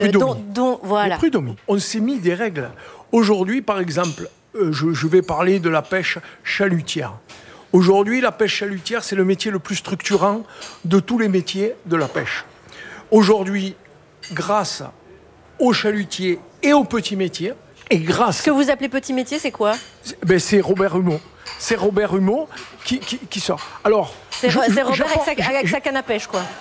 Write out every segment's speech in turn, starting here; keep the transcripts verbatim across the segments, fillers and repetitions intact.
Euh, dont, dont, voilà. Le prud'homies. On s'est mis des règles. Aujourd'hui, par exemple, euh, je, je vais parler de la pêche chalutière. Aujourd'hui, la pêche chalutière, c'est le métier le plus structurant de tous les métiers de la pêche. Aujourd'hui, grâce aux chalutiers et aux petits métiers, et grâce... Ce que vous appelez petit métier, c'est quoi? Ben, c'est Robert Humeau. C'est Robert Humeau qui, qui, qui sort. Alors... C'est Robert avec sa, avec sa canne à pêche, quoi.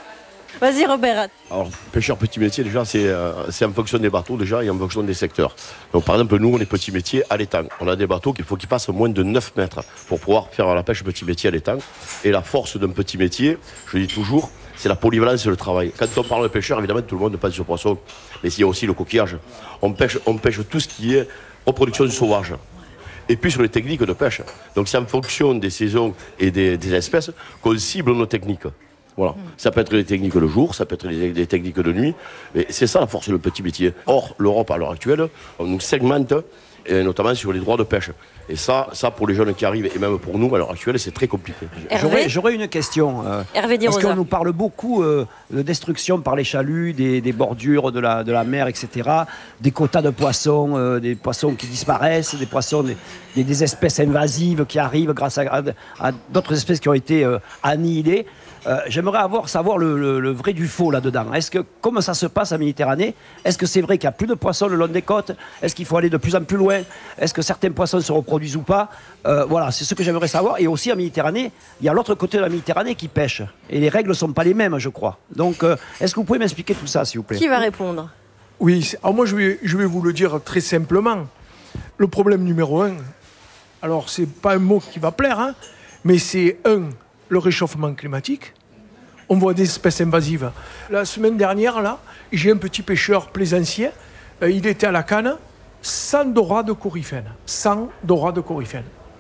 Vas-y, Robert. Alors, pêcheur petit métier, déjà, c'est, euh, c'est en fonction des bateaux, déjà, et en fonction des secteurs. Donc, par exemple, nous, on est petit métier à l'étang. On a des bateaux qu'il faut qu'ils fassent moins de neuf mètres pour pouvoir faire la pêche petit métier à l'étang. Et la force d'un petit métier, je dis toujours, c'est la polyvalence et le travail. Quand on parle de pêcheur, évidemment, tout le monde pense au poisson, mais il y a aussi le coquillage. On pêche, on pêche tout ce qui est reproduction sauvage. Et puis sur les techniques de pêche. Donc, c'est en fonction des saisons et des, des espèces qu'on cible nos techniques. Voilà. Mmh. Ça peut être des techniques le jour, ça peut être des, des techniques de nuit. Et c'est ça la force de petit métier. Or, l'Europe, à l'heure actuelle, on nous segmente, et notamment sur les droits de pêche. Et ça, ça, pour les jeunes qui arrivent, et même pour nous, à l'heure actuelle, c'est très compliqué. J'aurais, j'aurais une question. Euh, Hervé parce qu'on nous parle beaucoup euh, de destruction par les chaluts, des, des bordures de la, de la mer, et cetera. Des quotas de poissons, euh, des poissons qui disparaissent, des poissons, des, des, des espèces invasives qui arrivent grâce à, à, à d'autres espèces qui ont été euh, annihilées. Euh, j'aimerais avoir, savoir le, le, le vrai du faux là-dedans. Est-ce que, comment ça se passe en Méditerranée? Est-ce que c'est vrai qu'il n'y a plus de poissons le long des côtes? Est-ce qu'il faut aller de plus en plus loin? Est-ce que certains poissons se reproduisent ou pas? euh, Voilà, c'est ce que j'aimerais savoir. Et aussi en Méditerranée, il y a l'autre côté de la Méditerranée qui pêche. Et les règles ne sont pas les mêmes, je crois. Donc, euh, est-ce que vous pouvez m'expliquer tout ça, s'il vous plaît? Qui va répondre? Oui, alors moi je vais, je vais vous le dire très simplement. Le problème numéro un, alors c'est pas un mot qui va plaire, hein, mais c'est un, le réchauffement climatique. On voit des espèces invasives. La semaine dernière, là, j'ai un petit pêcheur plaisancier, euh, il était à la canne, sans dorade coryphène. Sans dorade coryphène.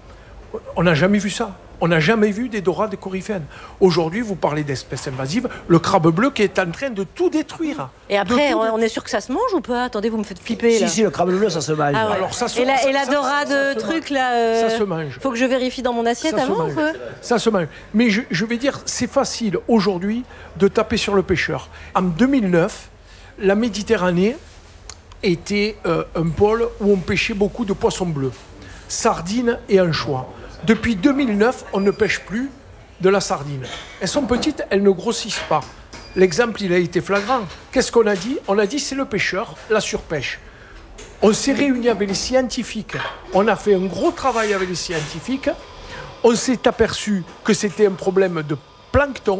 On n'a jamais vu ça. On n'a jamais vu des dorades coryphènes. Aujourd'hui, vous parlez d'espèces invasives, le crabe bleu qui est en train de tout détruire. Et après, tout on est sûr que ça se mange ou pas? Attendez, vous me faites flipper, là. Si, si, le crabe bleu, ça se mange. Ah ouais. Alors, ça se, et la, ça, et la ça, dorade ça, ça truc, se là... Euh, ça se mange. Faut que je vérifie dans mon assiette ça avant, se quoi. Ça se mange. Mais je, je vais dire, c'est facile, aujourd'hui, de taper sur le pêcheur. En deux mille neuf, la Méditerranée était euh, un pôle où on pêchait beaucoup de poissons bleus, sardines et anchois. Depuis deux mille neuf, on ne pêche plus de la sardine. Elles sont petites, elles ne grossissent pas. L'exemple, il a été flagrant. Qu'est-ce qu'on a dit? On a dit c'est le pêcheur, la surpêche. On s'est réunis avec les scientifiques. On a fait un gros travail avec les scientifiques. On s'est aperçu que c'était un problème de plancton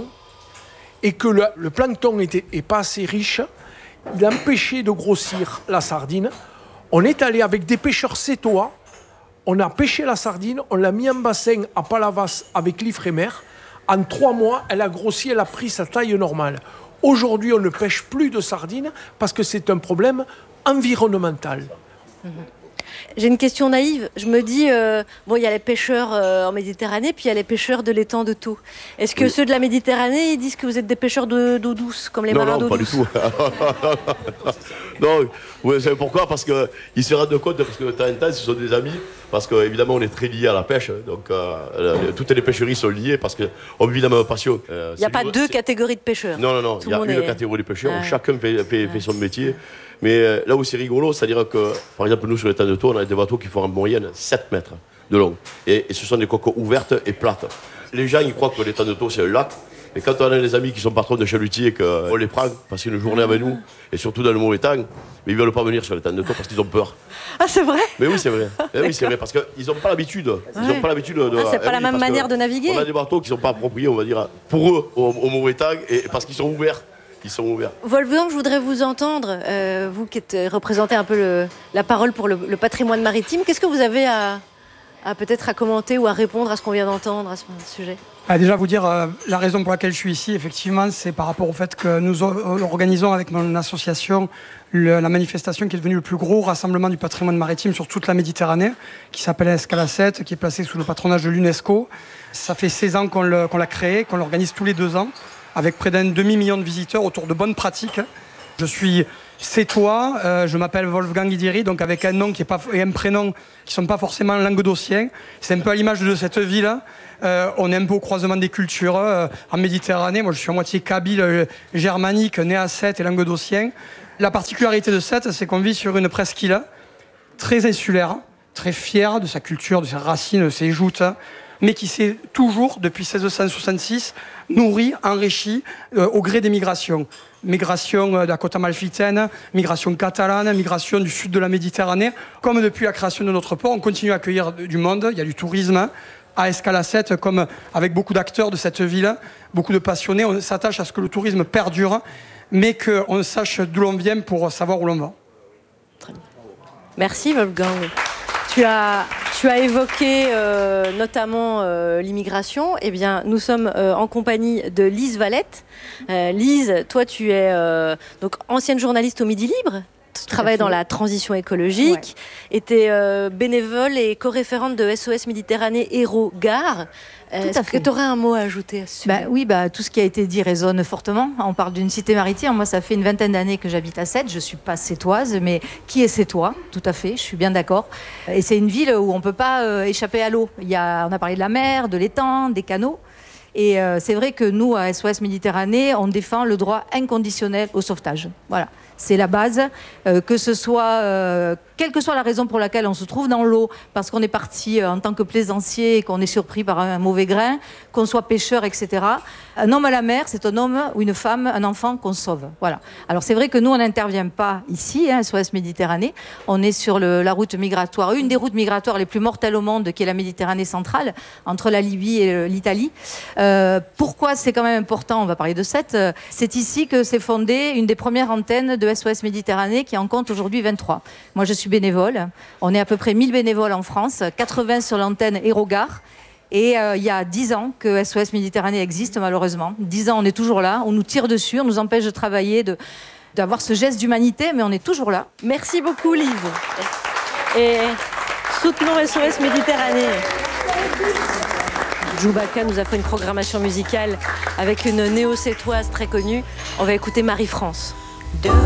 et que le, le plancton n'était pas assez riche. Il empêchait de grossir la sardine. On est allé avec des pêcheurs sétois. On a pêché la sardine, on l'a mis en bassin à Palavas avec l'Ifremer. En trois mois, elle a grossi, elle a pris sa taille normale. Aujourd'hui, on ne pêche plus de sardines parce que c'est un problème environnemental. Mmh. J'ai une question naïve. Je me dis, euh, bon, il y a les pêcheurs euh, en Méditerranée, puis il y a les pêcheurs de l'étang de Thau. Est-ce que oui. Ceux de la Méditerranée, ils disent que vous êtes des pêcheurs de, d'eau douce, comme les non, marins non, d'eau douce? Non, pas du tout. Non, vous savez pourquoi? Parce qu'ils se rendent compte, parce que de temps en temps, ce sont des amis, parce qu'évidemment, on est très liés à la pêche. Donc, euh, toutes les pêcheries sont liées, parce qu'on vit la même passion. Euh, il n'y a pas deux catégories de pêcheurs? Non, non, non. Il y a une est... catégorie de pêcheurs ah. où chacun fait, fait, fait son métier. Mais euh, là où c'est rigolo, c'est-à-dire que, par exemple, nous, sur l'étang de Thau, on a des bateaux qui font en moyenne sept mètres de long. Et, et ce sont des coques ouvertes et plates. Les gens, ils croient que l'étang de Thau, c'est un lac. Et quand on a des amis qui sont patrons de chalutiers, qu'on les prend, passer une journée avec nous, et surtout dans le mauvais temps, mais ils ne veulent pas venir sur l'étang de Thau parce qu'ils ont peur. Ah, c'est vrai? Mais oui, c'est vrai. Mais oui, c'est vrai, parce qu'ils n'ont pas l'habitude. Ils n'ont ouais. pas l'habitude de. Ah, c'est pas eh la oui, même manière de naviguer. On a des bateaux qui ne sont pas appropriés, on va dire, pour eux, au, au mauvais temps, et parce qu'ils sont ouverts. Ils sont ouverts. Wolfgang, je voudrais vous entendre, euh, vous qui êtes représentez un peu le, la parole pour le, le patrimoine maritime. Qu'est-ce que vous avez à, à peut-être à commenter ou à répondre à ce qu'on vient d'entendre à ce sujet? Ah, déjà vous dire euh, la raison pour laquelle je suis ici, effectivement, c'est par rapport au fait que nous organisons avec mon association le, la manifestation qui est devenue le plus gros rassemblement du patrimoine maritime sur toute la Méditerranée, qui s'appelle Escala sept, qui est placé sous le patronage de l'UNESCO. Ça fait seize ans qu'on, le, qu'on l'a créé, qu'on l'organise tous les deux ans, avec près d'un demi-million de visiteurs autour de bonnes pratiques. Je suis sétois, euh, je m'appelle Wolfgang Idiri, donc avec un nom qui est pas, et un prénom qui ne sont pas forcément languedociens. C'est un peu à l'image de cette ville. Euh, on est un peu au croisement des cultures. Euh, en Méditerranée, moi je suis à moitié kabyle, euh, germanique, né à Sète et languedocien. La particularité de Sète, c'est qu'on vit sur une presqu'île très insulaire, très fière de sa culture, de ses racines, de ses joutes, mais qui s'est toujours, depuis seize cent soixante-six, nourrie, enrichie euh, au gré des migrations. Migration de la côte amalfitaine, migration catalane, migration du sud de la Méditerranée. Comme depuis la création de notre port, on continue à accueillir du monde, il y a du tourisme. À Escalacette, comme avec beaucoup d'acteurs de cette ville, beaucoup de passionnés, on s'attache à ce que le tourisme perdure, mais qu'on sache d'où l'on vient pour savoir où l'on va. Très bien. Merci Wolfgang. Tu as, tu as évoqué euh, notamment euh, l'immigration. Eh bien, nous sommes euh, en compagnie de Lise Valette. Euh, Lise, toi, tu es euh, donc ancienne journaliste au Midi Libre. Tu travailles dans la transition écologique. Ouais. Tu es euh, bénévole et co-référente de S O S Méditerranée Hérault Gare. Euh, Est-ce que tu aurais un mot à ajouter à ce sujet ? bah, Oui, bah, tout ce qui a été dit résonne fortement. On parle d'une cité maritime. Moi, ça fait une vingtaine d'années que j'habite à Sète. Je ne suis pas sétoise, mais qui est sétois ? Tout à fait, je suis bien d'accord. Et c'est une ville où on ne peut pas euh, échapper à l'eau. Il y a, on a parlé de la mer, de l'étang, des canaux. Et euh, c'est vrai que nous, à S O S Méditerranée, on défend le droit inconditionnel au sauvetage. Voilà. C'est la base, euh, que ce soit, euh, quelle que soit la raison pour laquelle on se trouve dans l'eau, parce qu'on est parti euh, en tant que plaisancier et qu'on est surpris par un, un mauvais grain, qu'on soit pêcheur, et cetera. Un homme à la mer, c'est un homme ou une femme, un enfant qu'on sauve. Voilà. Alors c'est vrai que nous, on n'intervient pas ici, hein, S O S Méditerranée. On est sur le, la route migratoire, une des routes migratoires les plus mortelles au monde, qui est la Méditerranée centrale, entre la Libye et l'Italie. Euh, pourquoi c'est quand même important ? On va parler de Sète. C'est ici que s'est fondée une des premières antennes de S O S Méditerranée, qui en compte aujourd'hui vingt-trois. Moi, je suis bénévole. On est à peu près mille bénévoles en France, quatre-vingts sur l'antenne Hérault Gare. Et euh, il y a dix ans que S O S Méditerranée existe, malheureusement. dix ans, on est toujours là. On nous tire dessus, on nous empêche de travailler, de, d'avoir ce geste d'humanité, mais on est toujours là. Merci beaucoup, Lise. Et soutenons S O S Méditerranée. Djoubaka nous a fait une programmation musicale avec une néo-sétoise très connue. On va écouter Marie-France.